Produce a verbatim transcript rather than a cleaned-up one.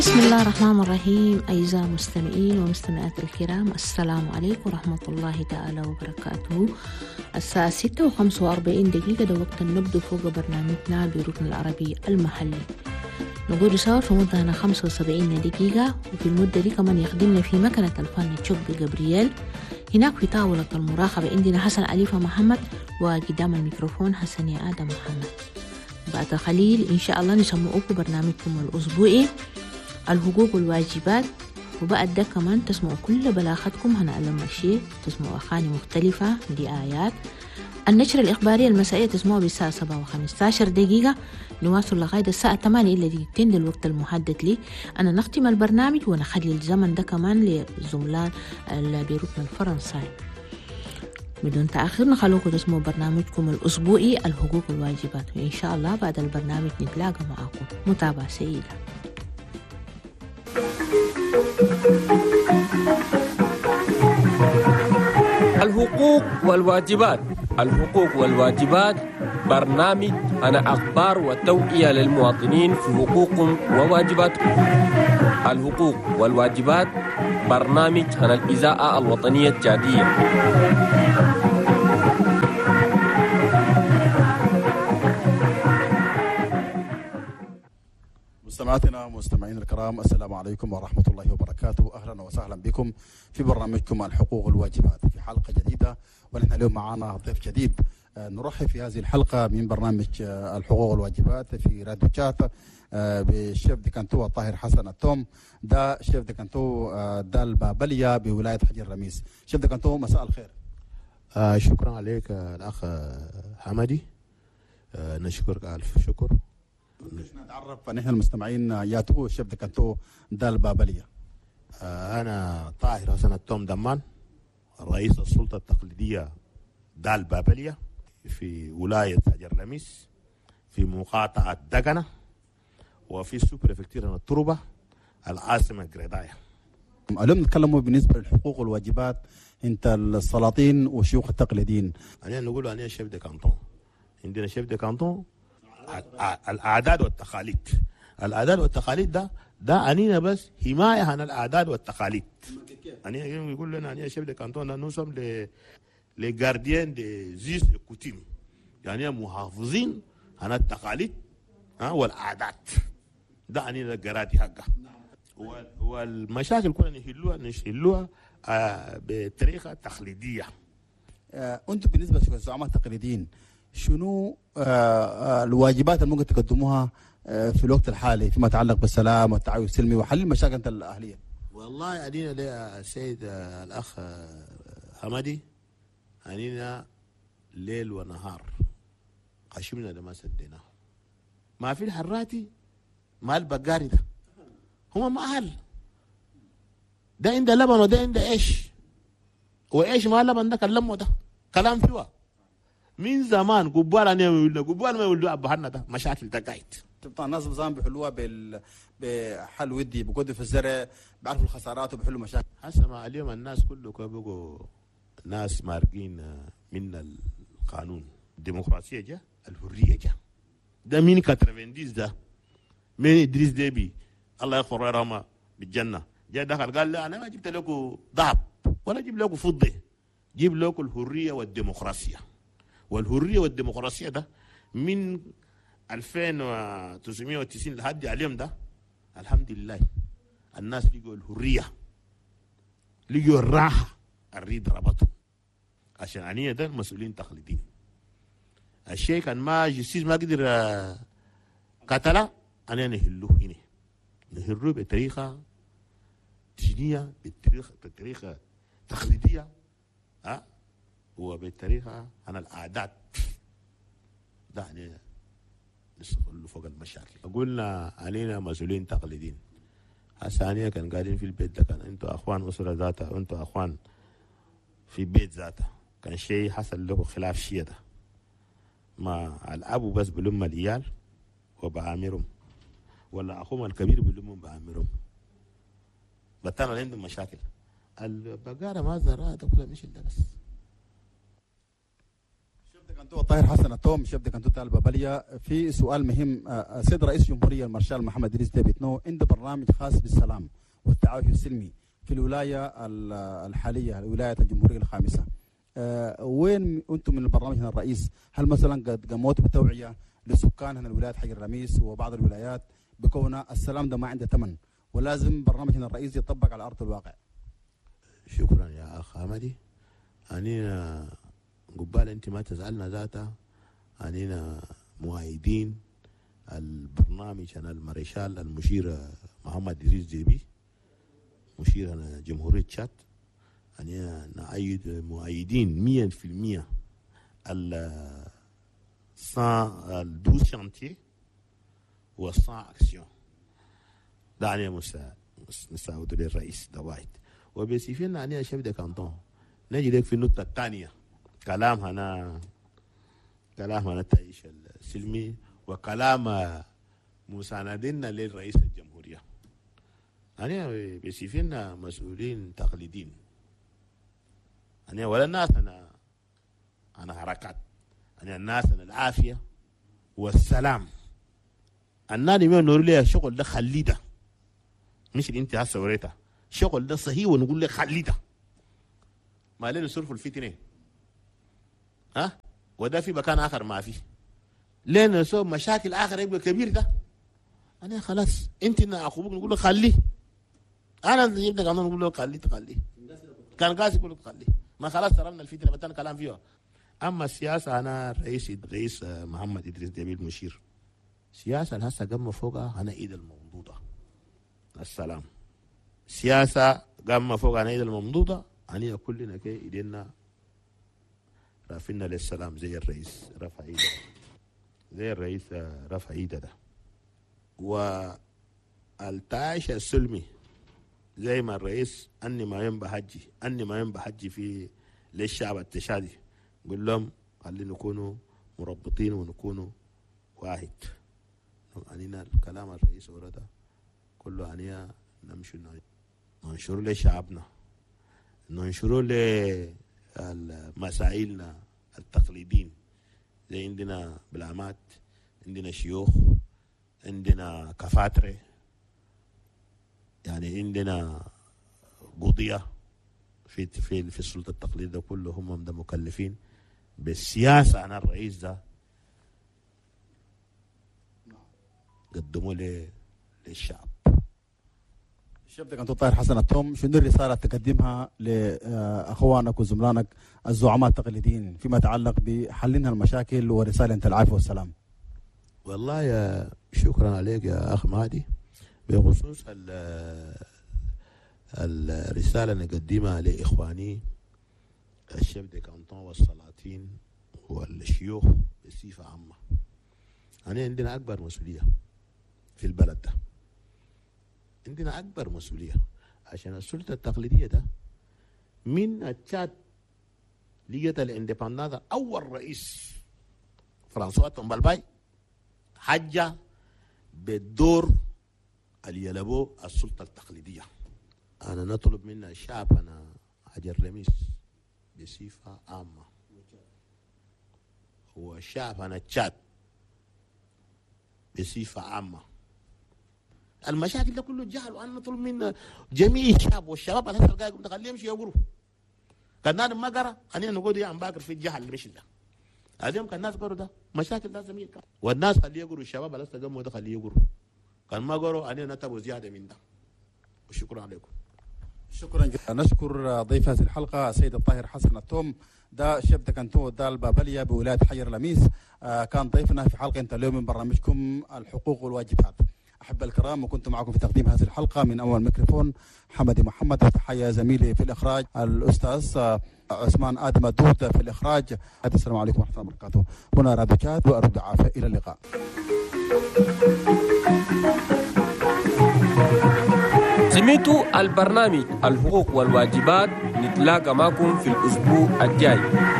بسم الله الرحمن الرحيم. أعزائي المستمعين ومستمعات الكرام، السلام عليكم ورحمة الله تعالى وبركاته. الساعة ستة وخمسة وأربعين دقيقة ده وقت النبض فوق برنامجنا بركن العربي المحلي. نقول سوا في مدة هنا خمسة وسبعين دقيقة، وفي المدة دي كمان يخدمنا في مكنة الفن تشوب جبريل. هناك في طاولة المراقبة عندنا حسن عليفة محمد، وقدام الميكروفون حسن آدم محمد. بعد قليل إن شاء الله نسمعوكم برنامجكم الأسبوعي الحقوق والواجبات، وبعد ده كمان تسمعوا كل بلاغتكم هنا لما الشيء، تسمعوا أغاني مختلفة لآيات. النشرة الإخبارية المسائية تسمعوا بالساعة سبعة وخمسة عشر دقيقة، نواصل لغاية الساعة ثمانية إلا دقيقتين ده الوقت المحدد لي. أنا نختم البرنامج ونخلي الزمن ده كمان للزملاء اللي بركن الفرنساي. بدون تأخير نخلوكم تسمعوا برنامجكم الأسبوعي الحقوق والواجبات، وإن شاء الله بعد البرنامج نتلاقى معكم. متابعة سعيدة. الحقوق والواجبات. الحقوق والواجبات برنامج عن أخبار وتوعية للمواطنين في حقوقهم وواجباتهم. الحقوق والواجبات برنامج عن الإذاعة الوطنية الجادية. مستمعاتنا ومستمعين الكرام، السلام عليكم ورحمة الله وبركاته. أهلا وسهلا بكم في برنامجكم الحقوق والواجبات في حلقة جديدة، ونحن اليوم معنا ضيف جديد. نرحب في هذه الحلقة من برنامج الحقوق والواجبات في راديو تشات بالشيف دي كانتو الطاهر حسن التوم. ده شيف دي كانتو ده البابلية بولاية حجر رميس. شيف دي كانتو، مساء الخير. آه شكرا عليك الأخ حمدي. آه نشكرك ألف شكر. نتعرف نحن المستمعين ياتو الشيف دي كانتو ده البابلية. آه أنا طاهر حسن التوم دمان، رئيس السلطة التقليدية دا البابلية في ولاية حجر رميس في مقاطعة دقنة وفي سوبرفكتير التربة العاصمة جريدايا. اليوم نتكلموا بالنسبة للحقوق والواجبات، انت السلاطين وشيوخ التقليديين. أنا نقول أنا شيف دي كانتون. عندنا شيف دي كانتون الأعداد والتقاليد. الأعداد والتقاليد ده ده أنينا بس حماية عن الأعداد والتقاليد. أنينا يقول لنا أنينا شيف دي كانتون نوصل ل لجارديان دي زيس كوتيم، يعني محافظين عن التقاليد ها والعادات. ده أنينا الجراتي حقه. والمشاكل كلها نحلوها نحلوها آه بطريقة تقليدية. آه أنتم بالنسبة للزعماء التقليديين شنو آه آه الواجبات اللي ممكن تقدموها آه في الوقت الحالي فيما يتعلق بالسلام والتعايش السلمي وحل المشاكل الأهلية؟ والله أدينا ليه السيد آه الأخ آه حمدي، أنينا ليل ونهار قشمنا ده ما سديناه. ما في الحراتي ما البقاري ده هم ما أهل ده عنده لبن وده عنده إيش، وإيش ما لبن ده كلمه ده كلام فيها من زمان. قبال أنا يولد قبال ما يولدوا أبهرنا ده مشاكل ده قايد. طبعا الناس بزمان بيحلوها بال بحل ودي، بيقعدوا في الزرع بيعرفوا الخسارات وبيحلوا مشاكل. هسه ما اليوم الناس كله بقوا ناس مارقين من القانون. الديمقراطية جا، الحرية جا. ده مين كاترفنديز ده؟ مين إدريس ديبي الله يغفر ويرحمه بالجنة جا دخل قال لا أنا ما جبت لكم ذهب ولا جيب لكم فضة، جيب لكم الحرية والديمقراطية. والحرية والديمقراطية ده من ألفين وتسعمائة وتسعين لحد اليوم ده الحمد لله الناس لقوا الحرية، لقوا الراحة، الريد ربطهم. عشان عنية ده المسؤولين تقليديين. الشيء كان ما جسيس ما قدر قتله أنا نهلوه هنا، نهلوه بطريقة دينية، بطريقة بطريقة تقليدية ها، وبطريقة عن العادات. ده يعني نستغل فوق المشاكل. قلنا علينا مسؤولين تقليديين. هسه كان قاعدين في البيت ده، كان انتوا اخوان اسره ذاتها، انتوا اخوان في بيت ذاته، كان شيء حصل له خلاف شيء ده ما الابو بس بلم العيال وبعامرهم، ولا اخوهم الكبير بلمهم بعامرهم، بطلنا عندهم مشاكل. البقاره ما زرعت كلها مش ده بس. كنتو طاهر حسن التوم شبدة كنتو طالبة باليا في سؤال مهم. السيد رئيس الجمهورية المارشال محمد إدريس ديبي إتنو عنده برنامج خاص بالسلام والتعايش السلمي في الولاية الحالية ولاية الجمهورية الخامسة. وين أنتم من البرنامج هنا الرئيس؟ هل مثلا قد قاموا بتوعية لسكان هنا الولايات حي الرميس وبعض الولايات بكون السلام ده ما عنده ثمن ولازم برنامج هنا الرئيس يطبق على أرض الواقع؟ شكرا يا أخ أحمدي. أنينا قبال أنت ما تسألنا ذاتها، أنينا مؤيدين البرنامج أنا المارشال المشير محمد إدريس ديبي مشير أنا جمهورية تشاد. أنينا نأيد مؤيدين مية في المية الدوز شانتيه والصان أكسيون. دعني مسا نساعد للرئيس ده واحد. وبيسيفين أنينا شبدة كانتون نجي لك في النقطة الثانية كلام هنا كلام هنا التعيش السلمي وكلام مساندنا للرئيس الجمهورية. أنا بيسيفين مسؤولين تقليديين أنا ولا الناس أنا أنا حركات أنا الناس أنا العافية والسلام. النادي ما نقول لي الشغل ده خليه ده مش اللي أنت هسه وريته الشغل ده صحيح ونقول لك خليه ده ما لين نصرف الفتنة ها وده في مكان آخر ما في لين نسوي مشاكل آخر يبقى كبير ده. أنا خلاص أنت أخوك نقول له خليه أنا جبتك أنا نقول له خليه تخليه كان قاسي يقول لك خليه ما خلاص ترمنا الفتنة بتاعنا كلام فيها. أما السياسة أنا رئيس رئيس محمد إدريس ديبي المشير سياسة هسه قام فوقها أنا إيد الممدودة السلام. سياسة قام فوقها أنا إيد الممدودة أنا كلنا كي إيدينا رافعنا للسلام زي الرئيس رفع إيده زي الرئيس رفع إيده ده. والتعايش السلمي زي ما الرئيس أني ما ينبى حجي أني ما ينبى حجي في للشعب التشادي قل لهم خلينا نكونوا مربطين ونكونوا واحد. أنينا الكلام الرئيس ورده كله أنيا نمشي ننشر لشعبنا ننشر لمسائلنا التقليدين زي عندنا بلامات عندنا شيوخ عندنا كفاترة يعني عندنا قضية في في في السلطة التقليدية كله هم ده مكلفين بالسياسة. أنا الرئيس ده قدموا لي للشعب. شبدك أنت طاهر حسن التوم شنو الرسالة تقدمها لأخوانك وزملائك الزعماء التقليديين فيما يتعلق بحلنا المشاكل ورسالة العافية والسلام؟ والله يا شكرا عليك يا أخ مهدي. بخصوص الرسالة نقدمها لإخواني الشبدة كانتون والسلاطين والشيوخ بصفة عامة. أنا عندنا أكبر مسؤولية في البلد ده عندنا أكبر مسؤولية عشان السلطة التقليدية ده من التشاد لقيت الاندبندنس أول رئيس فرانسوا تومبالباي حجة بالدور اللي يلبو السلطة التقليدية. أنا نطلب من الشعب أنا حجر رميس بصفة عامة هو الشعب أنا تشاد بصفة عامة المشاكل ده كله جهل. وأنا نطلب من جميع الشعب والشباب اللي هسه قاعد خليهم يمشي يقولوا كان نادم ما قرا خلينا نقول يا عم باكر في الجهل اللي مشي ده اليوم كان الناس قروا ده مشاكل ده زميل كان والناس خليه يقولوا الشباب اللي هسه قاموا ده خليه يقولوا كان ما قروا أنا نتبوا زيادة من ده. وشكرا عليكم. شكرا جدا. نشكر ضيف هذه الحلقة السيد الطاهر حسن التوم ده شبدة كنتو دال بابليا بولاية حي الرميس. آه كان ضيفنا في حلقة انت اليوم من برنامجكم الحقوق والواجبات. أحب الكرام وكنت معكم في تقديم هذه الحلقة من أول ميكروفون حمدي محمد وتحية زميلي في الإخراج الأستاذ عثمان آدم الدود في الإخراج. السلام عليكم ورحمة الله وبركاته. هنا راديو تشاد وأرد عافية إلى اللقاء. سمعتوا البرنامج الحقوق والواجبات نتلاقى معكم في الأسبوع الجاي.